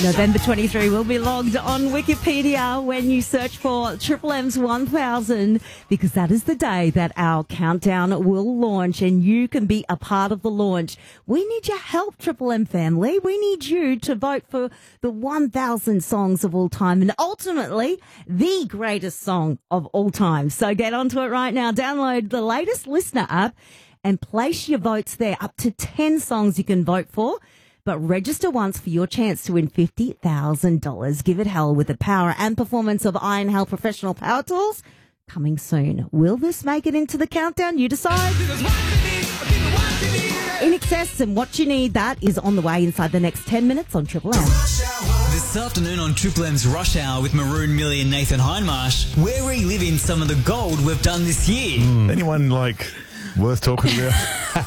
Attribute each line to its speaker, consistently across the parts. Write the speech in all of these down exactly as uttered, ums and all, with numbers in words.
Speaker 1: November twenty-third will be logged on Wikipedia when you search for Triple M's one thousand, because that is the day that our countdown will launch and you can be a part of the launch. We need your help, Triple M family. We need you to vote for the one thousand songs of all time and ultimately the greatest song of all time. So get onto it right now. Download the latest listener app and place your votes there. Up to ten songs you can vote for. But register once for your chance to win fifty thousand dollars. Give it hell with the power and performance of Iron Hell Professional Power Tools. Coming soon. Will this make it into the countdown? You decide. In Excess and What You Need, that is on the way inside the next ten minutes on Triple M.
Speaker 2: This afternoon on Triple M's Rush Hour with Maroon, Millie and Nathan Hindmarsh, we're reliving some of the gold we've done this year.
Speaker 3: Mm. Anyone, like, worth talking about?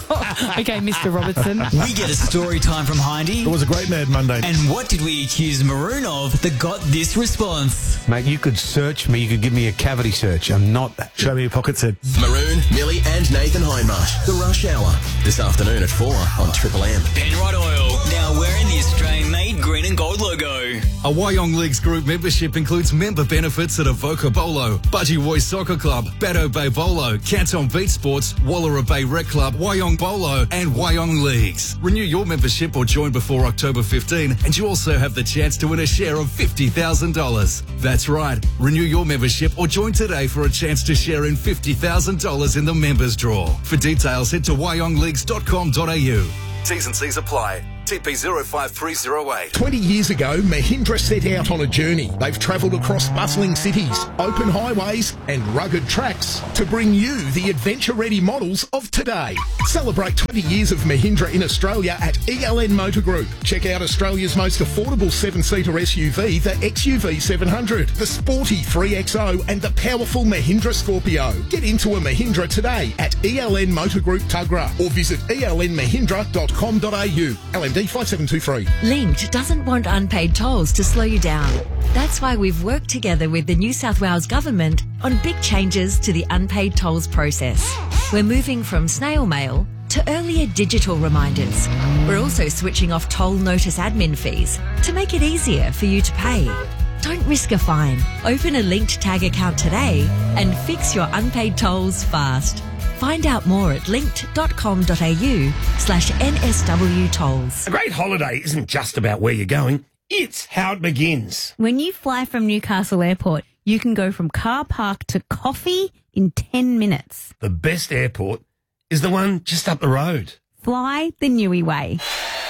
Speaker 4: Okay, Mister Robertson.
Speaker 2: We get a story time from Hindy.
Speaker 3: It was a great Mad Monday.
Speaker 2: And what did we accuse Maroon of that got this response?
Speaker 5: Mate, you could search me. You could give me a cavity search. I'm not...
Speaker 3: Show me your pocket set.
Speaker 6: Maroon, Millie and Nathan Hindmarsh. The Rush Hour. This afternoon at four on Triple M.
Speaker 2: Penrod Oil. Now wearing the Australian-made green and gold logo.
Speaker 7: A Wyong Leagues group membership includes member benefits at Avoca Bolo, Budgie Boys Soccer Club, Bateau Bay Bolo, Canton Beach Sports, Wallara Bay Rec Club, Wyong Bolo and Wyong Leagues. Renew your membership or join before October fifteenth and you also have the chance to win a share of fifty thousand dollars. That's right. Renew your membership or join today for a chance to share in fifty thousand dollars in the members draw. For details, head to wyong leagues dot com dot a u. T's and C's apply. T P zero five three zero eight.
Speaker 8: twenty years ago, Mahindra set out on a journey. They've travelled across bustling cities, open highways and rugged tracks to bring you the adventure-ready models of today. Celebrate twenty years of Mahindra in Australia at E L N Motor Group. Check out Australia's most affordable seven-seater S U V, the X U V seven hundred, the sporty three X O and the powerful Mahindra Scorpio. Get into a Mahindra today at E L N Motor Group Tuggerah or visit e l n mahindra dot com dot a u. L M D five seven two three.
Speaker 9: Linked doesn't want unpaid tolls to slow you down. That's why we've worked together with the New South Wales Government on big changes to the unpaid tolls process. We're moving from snail mail to earlier digital reminders. We're also switching off toll notice admin fees to make it easier for you to pay. Don't risk a fine. Open a Linked Tag account today and fix your unpaid tolls fast. Find out more at linked dot com dot a u slash N S W tolls.
Speaker 10: A great holiday isn't just about where you're going, it's how it begins.
Speaker 1: When you fly from Newcastle Airport, you can go from car park to coffee in ten minutes.
Speaker 10: The best airport is the one just up the road.
Speaker 1: Fly the Newey way.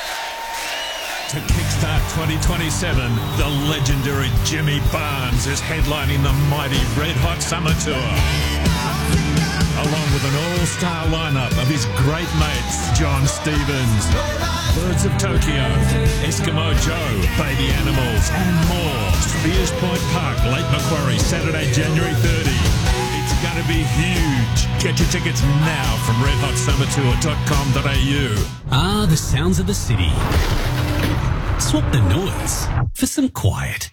Speaker 11: To kickstart twenty twenty-seven, the legendary Jimmy Barnes is headlining the mighty Red Hot Summer Tour. Along with an all-star lineup of his great mates, John Stevens, Birds of Tokyo, Eskimo Joe, Baby Animals, and more. Spears Point Park, Lake Macquarie, Saturday, January thirtieth. It's going to be huge. Get your tickets now from red hot summer tour dot com dot a u.
Speaker 12: Ah, the sounds of the city. Swap the noise for some quiet.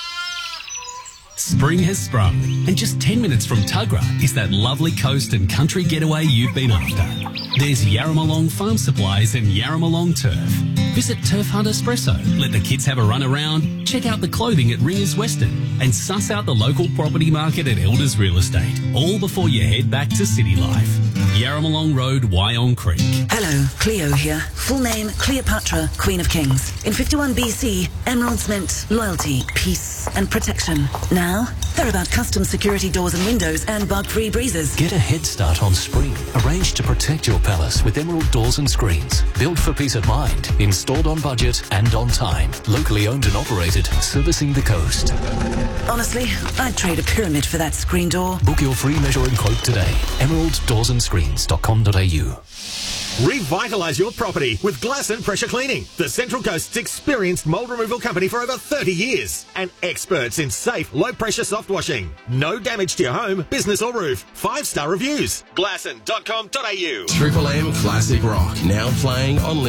Speaker 12: Spring has sprung, and just ten minutes from Tuggerah is that lovely coast and country getaway you've been after. There's Yarramalong Farm Supplies and Yarramalong Turf. Visit Turf Hunt Espresso, let the kids have a run around, check out the clothing at Ringers Western, and suss out the local property market at Elders Real Estate, all before you head back to city life. Yarramalong Road, Wyong Creek.
Speaker 13: Hello, Cleo here. Full name, Cleopatra, Queen of Kings. In fifty-one B C, emeralds meant loyalty, peace, and protection. Now, they're about custom security doors and windows and bug-free breezes.
Speaker 14: Get a head start on spring. Arrange to protect your palace with emerald doors and screens. Built for peace of mind. Installed on budget and on time. Locally owned and operated, servicing the coast.
Speaker 13: Honestly, I'd trade a pyramid for that screen door.
Speaker 14: Book your free measure and quote today. emerald doors and screens dot com dot a u.
Speaker 15: Revitalise your property with Glasson Pressure Cleaning, the Central Coast's experienced mould removal company for over thirty years and experts in safe, low-pressure soft washing. No damage to your home, business or roof. Five-star reviews. Glasson dot com dot a u.
Speaker 6: Triple M Classic Rock, now playing on